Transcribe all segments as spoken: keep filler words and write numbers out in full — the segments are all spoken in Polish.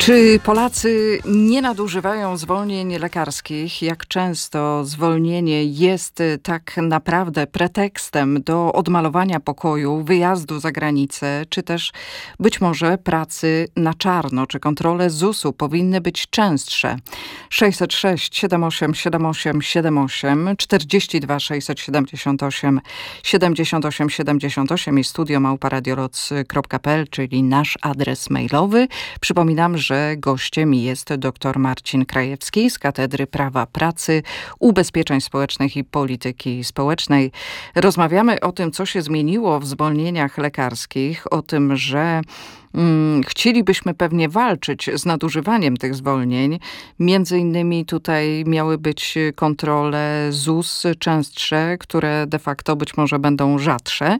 Czy Polacy nie nadużywają zwolnień lekarskich? Jak często zwolnienie jest tak naprawdę pretekstem do odmalowania pokoju, wyjazdu za granicę, czy też być może pracy na czarno? Czy kontrole zusu powinny być częstsze? sześćset sześć siedem osiem siedem osiem siedem osiem, czterdzieści dwa sześćset siedemdziesiąt osiem siedemdziesiąt osiem siedemdziesiąt osiem i studio małpa radioloc kropka p l, czyli nasz adres mailowy. Przypominam, że gościem jest dr Marcin Krajewski z Katedry Prawa Pracy, Ubezpieczeń Społecznych i Polityki Społecznej. Rozmawiamy o tym, co się zmieniło w zwolnieniach lekarskich, o tym, że Hmm, chcielibyśmy pewnie walczyć z nadużywaniem tych zwolnień. Między innymi tutaj miały być kontrole ZUS częstsze, które de facto być może będą rzadsze.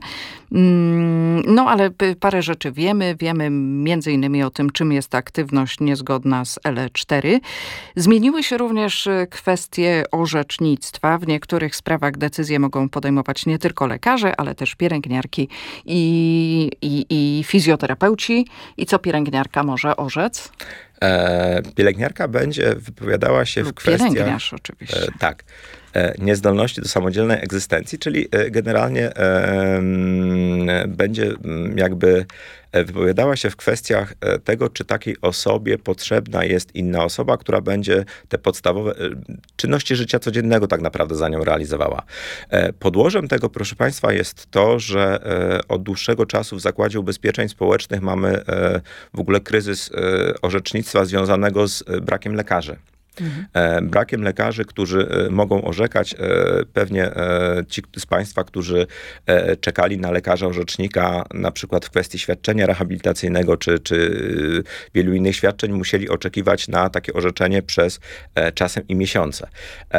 Hmm, no ale parę rzeczy wiemy. Wiemy między innymi o tym, czym jest aktywność niezgodna z L cztery. Zmieniły się również kwestie orzecznictwa. W niektórych sprawach decyzje mogą podejmować nie tylko lekarze, ale też pielęgniarki i, i, i fizjoterapeuci. I co pielęgniarka może orzec? E, pielęgniarka będzie wypowiadała się Lub w kwestiach... Pielęgniarz oczywiście. E, tak. E, niezdolności do samodzielnej egzystencji, czyli e, generalnie e, będzie jakby wypowiadała się w kwestiach tego, czy takiej osobie potrzebna jest inna osoba, która będzie te podstawowe czynności życia codziennego tak naprawdę za nią realizowała. Podłożem tego, proszę Państwa, jest to, że od dłuższego czasu w Zakładzie Ubezpieczeń Społecznych mamy w ogóle kryzys orzecznictwa związanego z brakiem lekarzy. Mhm. Brakiem lekarzy, którzy mogą orzekać. Pewnie ci z Państwa, którzy czekali na lekarza orzecznika, na przykład w kwestii świadczenia rehabilitacyjnego, czy, czy wielu innych świadczeń, musieli oczekiwać na takie orzeczenie przez czasem i miesiące.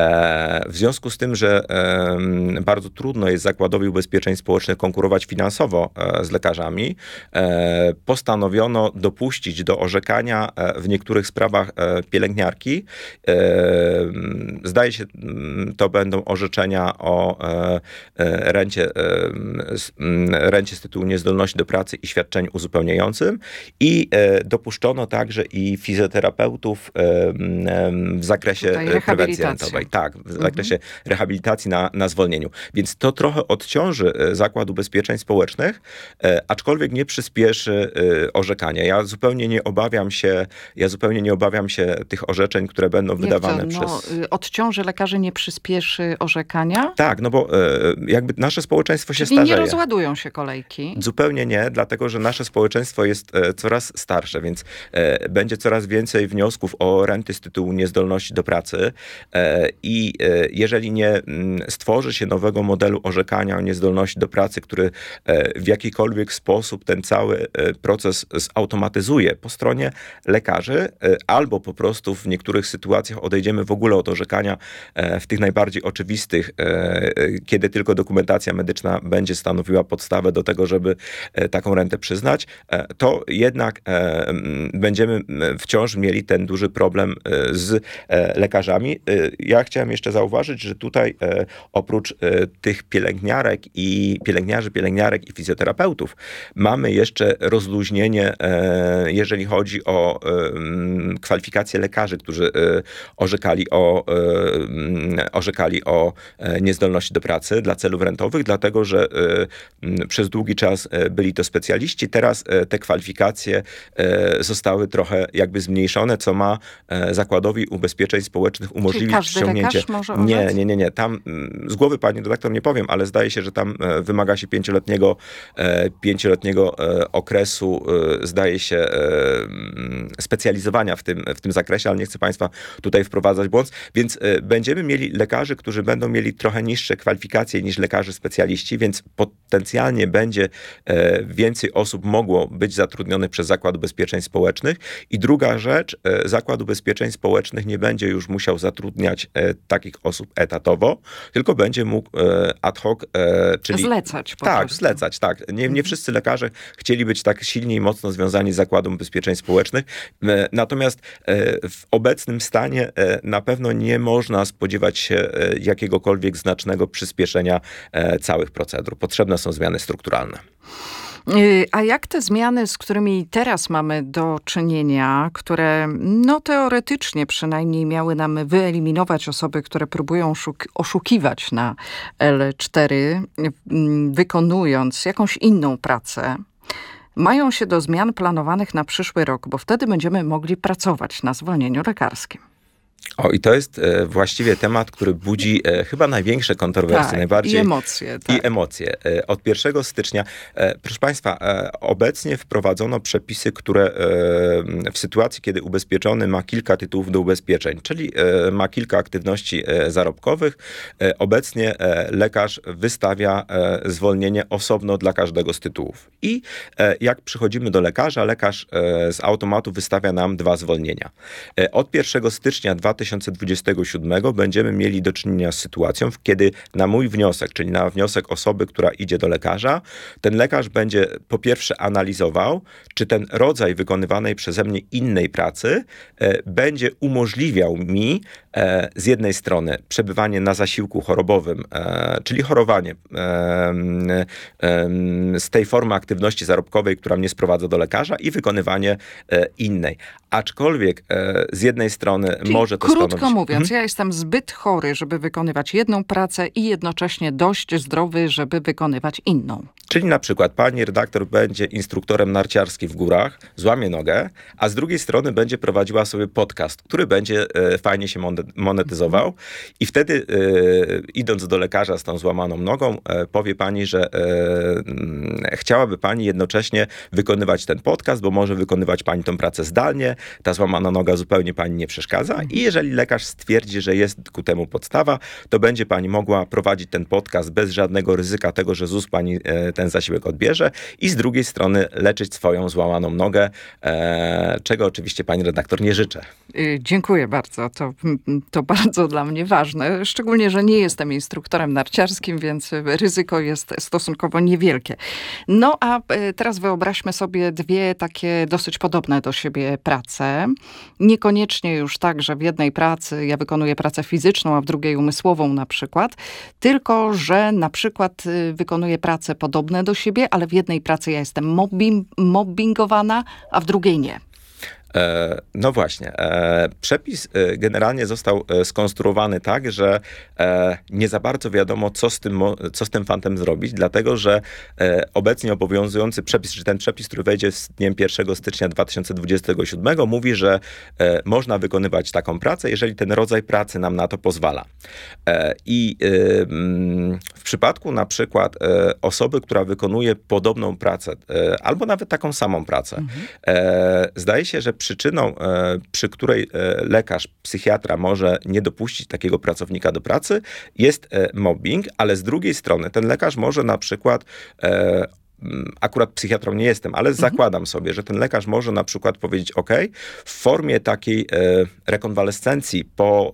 W związku z tym, że bardzo trudno jest Zakładowi Ubezpieczeń Społecznych konkurować finansowo z lekarzami, postanowiono dopuścić do orzekania w niektórych sprawach pielęgniarki. Zdaje się, to będą orzeczenia o rencie, rencie z tytułu niezdolności do pracy i świadczeniu uzupełniającym i dopuszczono także i fizjoterapeutów w zakresie prewencji rentowej. Tak, w zakresie mhm. rehabilitacji na, na zwolnieniu. Więc to trochę odciąży Zakład Ubezpieczeń Społecznych, aczkolwiek nie przyspieszy orzekania. Ja zupełnie nie obawiam się, ja zupełnie nie obawiam się tych orzeczeń, które będą wydawane to, no, przez... Odciąży lekarzy, nie przyspieszy orzekania? Tak, no bo e, jakby nasze społeczeństwo się Czyli starzeje. nie rozładują się kolejki? Zupełnie nie, dlatego że nasze społeczeństwo jest e, coraz starsze, więc e, będzie coraz więcej wniosków o renty z tytułu niezdolności do pracy e, i e, jeżeli nie m, stworzy się nowego modelu orzekania o niezdolności do pracy, który e, w jakikolwiek sposób ten cały e, proces zautomatyzuje po stronie lekarzy, e, albo po prostu w niektórych sytuacjach odejdziemy w ogóle od orzekania w tych najbardziej oczywistych, kiedy tylko dokumentacja medyczna będzie stanowiła podstawę do tego, żeby taką rentę przyznać, to jednak będziemy wciąż mieli ten duży problem z lekarzami. Ja chciałem jeszcze zauważyć, że tutaj oprócz tych pielęgniarek i pielęgniarzy, pielęgniarek i fizjoterapeutów mamy jeszcze rozluźnienie, jeżeli chodzi o kwalifikacje lekarzy, którzy orzekali o, orzekali o niezdolności do pracy dla celów rentowych, dlatego że przez długi czas byli to specjaliści. Teraz te kwalifikacje zostały trochę jakby zmniejszone, co ma Zakładowi Ubezpieczeń Społecznych umożliwić każdy ściągnięcie. lekarz może nie, orzec? nie, nie, nie. Tam z głowy, pani redaktor, nie powiem, ale zdaje się, że tam wymaga się pięcioletniego, pięcioletniego okresu, zdaje się, specjalizowania w tym, w tym zakresie, ale nie chcę Państwa tutaj wprowadzać błąd, więc y, będziemy mieli lekarzy, którzy będą mieli trochę niższe kwalifikacje niż lekarze specjaliści, więc potencjalnie będzie y, więcej osób mogło być zatrudnionych przez Zakład Ubezpieczeń Społecznych. I druga rzecz, y, Zakład Ubezpieczeń Społecznych nie będzie już musiał zatrudniać y, takich osób etatowo, tylko będzie mógł y, ad hoc, y, czyli... Zlecać po Tak, prostu. zlecać, tak. Nie, nie Mhm. wszyscy lekarze chcieli być tak silnie i mocno związani z Zakładem Ubezpieczeń Społecznych, y, natomiast y, w obecnym stanie na pewno nie można spodziewać się jakiegokolwiek znacznego przyspieszenia całych procedur. Potrzebne są zmiany strukturalne. A jak te zmiany, z którymi teraz mamy do czynienia, które no teoretycznie przynajmniej miały nam wyeliminować osoby, które próbują szuk- oszukiwać na L cztery, wykonując jakąś inną pracę, mają się do zmian planowanych na przyszły rok, bo wtedy będziemy mogli pracować na zwolnieniu lekarskim? O, i to jest e, właściwie temat, który budzi e, chyba największe kontrowersje, tak, najbardziej. I emocje. Tak. I emocje. E, od pierwszego stycznia, e, proszę Państwa, e, obecnie wprowadzono przepisy, które e, w sytuacji, kiedy ubezpieczony ma kilka tytułów do ubezpieczeń, czyli e, ma kilka aktywności e, zarobkowych, e, obecnie e, lekarz wystawia e, zwolnienie osobno dla każdego z tytułów. I e, jak przychodzimy do lekarza, lekarz e, z automatu wystawia nam dwa zwolnienia. E, od pierwszego stycznia dwa tysiące dwudziestego siódmego będziemy mieli do czynienia z sytuacją, kiedy na mój wniosek, czyli na wniosek osoby, która idzie do lekarza, ten lekarz będzie po pierwsze analizował, czy ten rodzaj wykonywanej przeze mnie innej pracy e, będzie umożliwiał mi e, z jednej strony przebywanie na zasiłku chorobowym, e, czyli chorowanie e, e, z tej formy aktywności zarobkowej, która mnie sprowadza do lekarza i wykonywanie e, innej. Aczkolwiek e, z jednej strony Czyli może to krótko stanowić... mówiąc, Mhm. ja jestem zbyt chory, żeby wykonywać jedną pracę i jednocześnie dość zdrowy, żeby wykonywać inną. Czyli na przykład pani redaktor będzie instruktorem narciarskim w górach, złamie nogę, a z drugiej strony będzie prowadziła sobie podcast, który będzie e, fajnie się monetyzował i wtedy e, idąc do lekarza z tą złamaną nogą, e, powie pani, że e, chciałaby pani jednocześnie wykonywać ten podcast, bo może wykonywać pani tą pracę zdalnie, ta złamana noga zupełnie pani nie przeszkadza i jeżeli lekarz stwierdzi, że jest ku temu podstawa, to będzie pani mogła prowadzić ten podcast bez żadnego ryzyka tego, że ZUS pani e, ten zasiłek odbierze i z drugiej strony leczyć swoją złamaną nogę, e, czego oczywiście pani redaktor nie życzę. Yy, dziękuję bardzo. To, to bardzo dla mnie ważne. Szczególnie, że nie jestem instruktorem narciarskim, więc ryzyko jest stosunkowo niewielkie. No a y, teraz wyobraźmy sobie dwie takie dosyć podobne do siebie prace. Niekoniecznie już tak, że w jednej pracy ja wykonuję pracę fizyczną, a w drugiej umysłową na przykład, tylko że na przykład y, wykonuję pracę podobne do siebie, ale w jednej pracy ja jestem mobbing, mobbingowana, a w drugiej nie. E, no właśnie. E, przepis e, generalnie został e, skonstruowany tak, że e, nie za bardzo wiadomo, co z tym, mo- co z tym fantem zrobić, dlatego że e, obecnie obowiązujący przepis, czy ten przepis, który wejdzie z dniem pierwszego stycznia dwa tysiące dwudziestego siódmego, mówi, że e, można wykonywać taką pracę, jeżeli ten rodzaj pracy nam na to pozwala. E, I e, mm, w przypadku na przykład e, osoby, która wykonuje podobną pracę, e, albo nawet taką samą pracę, mhm. e, zdaje się, że przyczyną, e, przy której e, lekarz, psychiatra może nie dopuścić takiego pracownika do pracy, jest e, mobbing, ale z drugiej strony ten lekarz może na przykład e, akurat psychiatrą nie jestem, ale mhm. zakładam sobie, że ten lekarz może na przykład powiedzieć, ok, w formie takiej e, rekonwalescencji po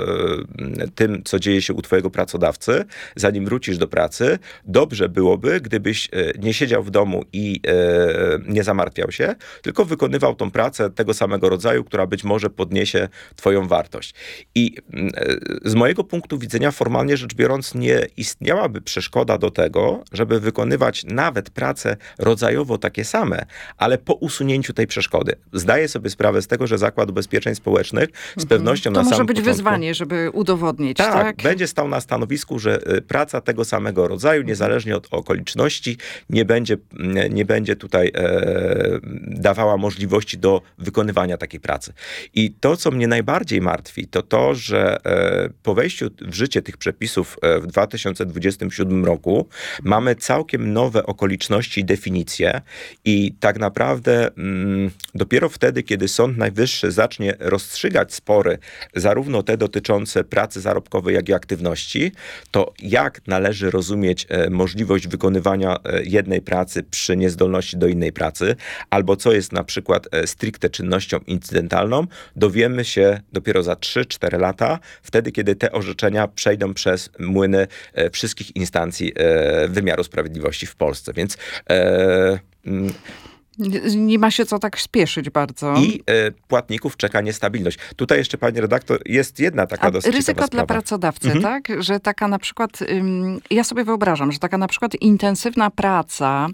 e, tym, co dzieje się u twojego pracodawcy, zanim wrócisz do pracy, dobrze byłoby, gdybyś e, nie siedział w domu i e, nie zamartwiał się, tylko wykonywał tą pracę tego samego rodzaju, która być może podniesie twoją wartość. I e, z mojego punktu widzenia, formalnie rzecz biorąc, nie istniałaby przeszkoda do tego, żeby wykonywać nawet prace rodzajowo takie same, ale po usunięciu tej przeszkody. Zdaję sobie sprawę z tego, że Zakład Ubezpieczeń Społecznych z mhm. pewnością to na samym może być początku, wyzwanie, żeby udowodnić, tak, tak? będzie stał na stanowisku, że praca tego samego rodzaju, niezależnie od okoliczności, nie będzie, nie będzie tutaj e, dawała możliwości do wykonywania takiej pracy. I to, co mnie najbardziej martwi, to to, że e, po wejściu w życie tych przepisów e, w dwa tysiące dwudziestym siódmym roku mamy całkiem nowe okoliczności i definicje i tak naprawdę mm, dopiero wtedy, kiedy Sąd Najwyższy zacznie rozstrzygać spory, zarówno te dotyczące pracy zarobkowej, jak i aktywności, to jak należy rozumieć e, możliwość wykonywania e, jednej pracy przy niezdolności do innej pracy, albo co jest na przykład e, stricte czynnością incydentalną, dowiemy się dopiero za trzy cztery lata, wtedy, kiedy te orzeczenia przejdą przez młyny e, wszystkich instancji e, wymiaru sprawiedliwości w Polsce. Więc e, mm, Nie, nie ma się co tak spieszyć bardzo. I e, płatników czeka niestabilność. Tutaj jeszcze, pani redaktor, jest jedna taka A dosyć ryzyko ciekawa dla sprawa. pracodawcy, Mhm. tak? Że taka na przykład, ym, ja sobie wyobrażam, że taka na przykład intensywna praca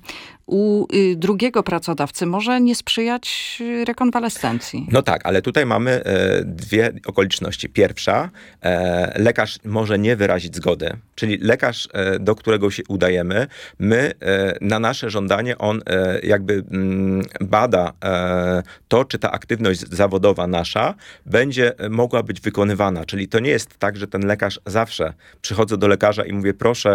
u drugiego pracodawcy może nie sprzyjać rekonwalescencji. No tak, ale tutaj mamy e, dwie okoliczności. Pierwsza, e, lekarz może nie wyrazić zgody, czyli lekarz, e, do którego się udajemy, my e, na nasze żądanie on e, jakby m, bada e, to, czy ta aktywność zawodowa nasza będzie mogła być wykonywana. Czyli to nie jest tak, że ten lekarz zawsze przychodzę do lekarza i mówię, proszę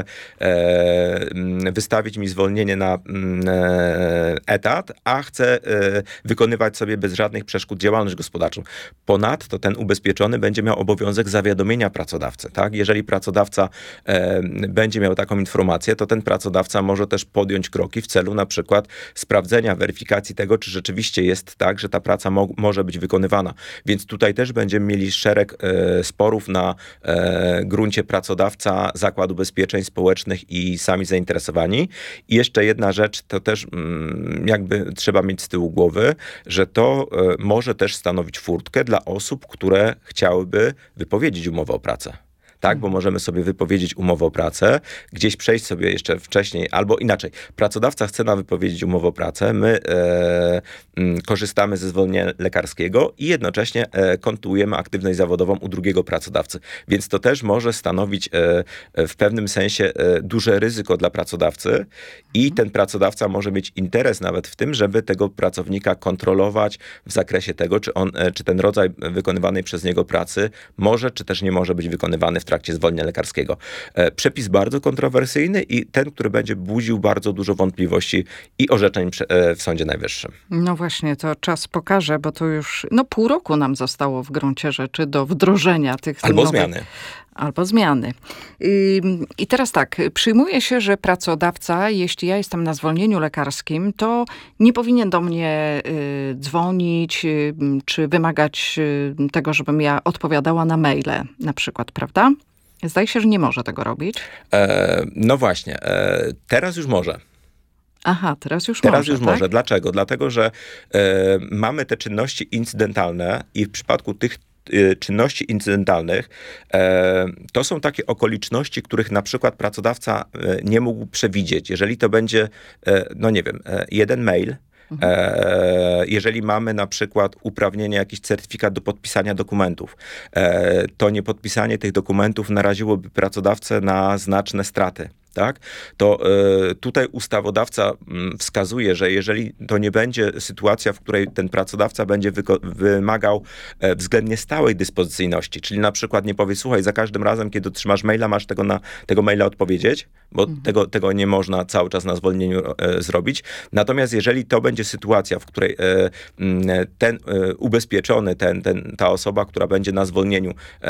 e, wystawić mi zwolnienie na e, etat, a chcę e, wykonywać sobie bez żadnych przeszkód działalność gospodarczą. Ponadto ten ubezpieczony będzie miał obowiązek zawiadomienia pracodawcy. Tak? Jeżeli pracodawca e, będzie miał taką informację, to ten pracodawca może też podjąć kroki w celu na przykład sprawdzenia, weryfikacji tego, czy rzeczywiście jest tak, że ta praca mo- może być wykonywana. Więc tutaj też będziemy mieli szereg e, sporów na e, gruncie pracodawca, Zakład Ubezpieczeń Społecznych i sami zainteresowani. I jeszcze jedna rzecz, to też mm, jakby trzeba mieć z tyłu głowy, że to e, może też stanowić furtkę dla osób, które chciałyby wypowiedzieć umowę o pracę. Tak, bo możemy sobie wypowiedzieć umowę o pracę, gdzieś przejść sobie jeszcze wcześniej, albo inaczej. Pracodawca chce nam wypowiedzieć umowę o pracę, my e, m, korzystamy ze zwolnienia lekarskiego i jednocześnie e, kontynuujemy aktywność zawodową u drugiego pracodawcy. Więc to też może stanowić e, w pewnym sensie e, duże ryzyko dla pracodawcy i ten pracodawca może mieć interes nawet w tym, żeby tego pracownika kontrolować w zakresie tego, czy, on, e, czy ten rodzaj wykonywanej przez niego pracy może, czy też nie może być wykonywany w trakcie zwolnienia lekarskiego. Przepis bardzo kontrowersyjny i ten, który będzie budził bardzo dużo wątpliwości i orzeczeń w Sądzie Najwyższym. No właśnie, to czas pokaże, bo to już no pół roku nam zostało w gruncie rzeczy do wdrożenia tych Albo nowych... zmiany. Albo zmiany. I teraz tak, przyjmuje się, że pracodawca, jeśli ja jestem na zwolnieniu lekarskim, to nie powinien do mnie dzwonić, czy wymagać tego, żebym ja odpowiadała na maile na przykład, prawda? Zdaje się, że nie może tego robić. E, no właśnie, e, teraz już może. Aha, teraz już teraz może, już tak? może. Dlaczego? Dlatego, że e, mamy te czynności incydentalne i w przypadku tych czynności incydentalnych, e, to są takie okoliczności, których na przykład pracodawca e, nie mógł przewidzieć. Jeżeli to będzie, e, no nie wiem, e, jeden mail, E, jeżeli mamy na przykład uprawnienie, jakiś certyfikat do podpisania dokumentów, e, to niepodpisanie tych dokumentów naraziłoby pracodawcę na znaczne straty. Tak? To y, tutaj ustawodawca y, wskazuje, że jeżeli to nie będzie sytuacja, w której ten pracodawca będzie wyko- wymagał e, względnie stałej dyspozycyjności, czyli na przykład nie powie, słuchaj, za każdym razem, kiedy otrzymasz maila, masz tego, na, tego maila odpowiedzieć, bo mhm. tego, tego nie można cały czas na zwolnieniu e, zrobić. Natomiast jeżeli to będzie sytuacja, w której e, ten e, ubezpieczony, ten, ten, ta osoba, która będzie na zwolnieniu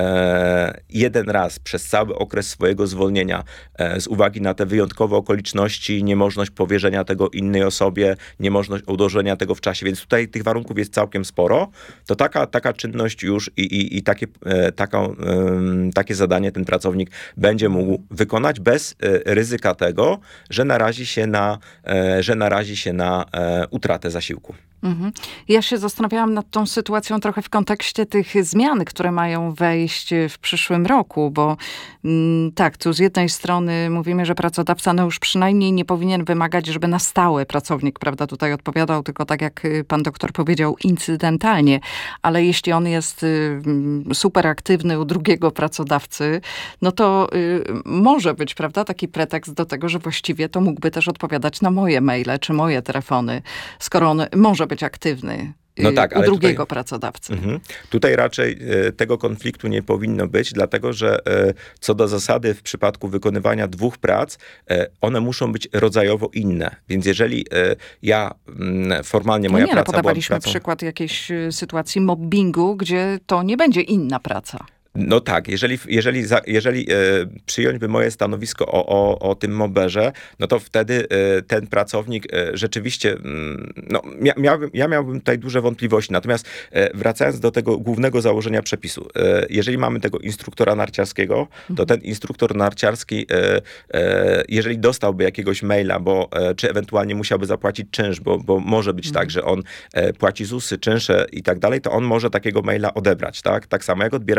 e, jeden raz przez cały okres swojego zwolnienia e, z uwagi na te wyjątkowe okoliczności, niemożność powierzenia tego innej osobie, niemożność odłożenia tego w czasie, więc tutaj tych warunków jest całkiem sporo, to taka, taka czynność już i, i, i takie, e, taką, e, takie zadanie ten pracownik będzie mógł wykonać bez e, ryzyka tego, że narazi się na, e, że narazi się na e, utratę zasiłku. Mhm. Ja się zastanawiałam nad tą sytuacją trochę w kontekście tych zmian, które mają wejść w przyszłym roku, bo mm, tak, tu z jednej strony mówimy, że pracodawca no już przynajmniej nie powinien wymagać, żeby na stałe pracownik, prawda, tutaj odpowiadał, tylko tak jak pan doktor powiedział, incydentalnie, ale jeśli on jest y, super aktywny u drugiego pracodawcy, no to y, może być, prawda, taki pretekst do tego, że właściwie to mógłby też odpowiadać na moje maile czy moje telefony, skoro on może być aktywny no tak, u drugiego tutaj, pracodawcy. Mhm. Tutaj raczej e, tego konfliktu nie powinno być, dlatego że e, co do zasady w przypadku wykonywania dwóch prac, e, one muszą być rodzajowo inne. Więc jeżeli e, ja m, formalnie moja no nie, praca no podawaliśmy była pracą... przykład jakiejś sytuacji mobbingu, gdzie to nie będzie inna praca. No tak, jeżeli, jeżeli, za, jeżeli e, przyjąć by moje stanowisko o, o, o tym mobberze, no to wtedy e, ten pracownik e, rzeczywiście, mm, no mia, miałbym, ja miałbym tutaj duże wątpliwości. Natomiast e, wracając do tego głównego założenia przepisu, e, jeżeli mamy tego instruktora narciarskiego, to ten instruktor narciarski, e, e, jeżeli dostałby jakiegoś maila, bo e, czy ewentualnie musiałby zapłacić czynsz, bo, bo może być tak, że on e, płaci zusy, czynsze i tak dalej, to on może takiego maila odebrać, tak? Tak samo jak odbiera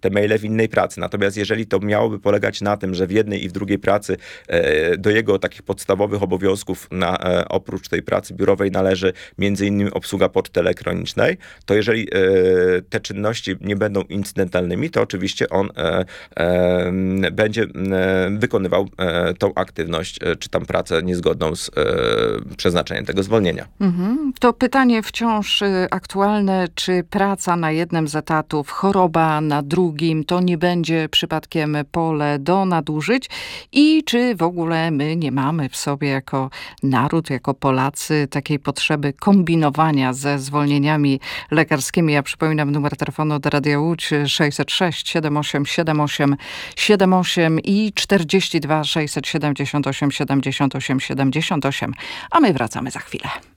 te maile w innej pracy. Natomiast jeżeli to miałoby polegać na tym, że w jednej i w drugiej pracy do jego takich podstawowych obowiązków na, oprócz tej pracy biurowej należy między innymi obsługa poczty elektronicznej, to jeżeli te czynności nie będą incydentalnymi, to oczywiście on będzie wykonywał tą aktywność, czy tam pracę niezgodną z przeznaczeniem tego zwolnienia. Mhm. To pytanie wciąż aktualne, czy praca na jednym z etatów, choroba na drugim, to nie będzie przypadkiem pole do nadużyć i czy w ogóle my nie mamy w sobie jako naród, jako Polacy takiej potrzeby kombinowania ze zwolnieniami lekarskimi. Ja przypominam numer telefonu do Radia Łódź sześćset sześć siedem osiem siedem osiem siedem osiem i czterdzieści dwa sześćset siedemdziesiąt osiem siedemdziesiąt osiem siedemdziesiąt osiem, a my wracamy za chwilę.